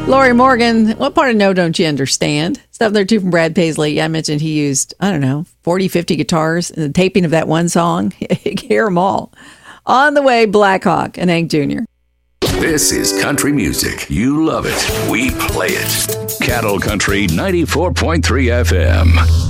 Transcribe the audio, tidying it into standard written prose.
Lori Morgan, what part of No Don't You Understand? Stuff there too from Brad Paisley. I mentioned he used, 40, 50 guitars in the taping of that one song. You can hear them all. On the way, Black Hawk and Hank Jr. This is country music. You love it. We play it. Cattle Country 94.3 FM.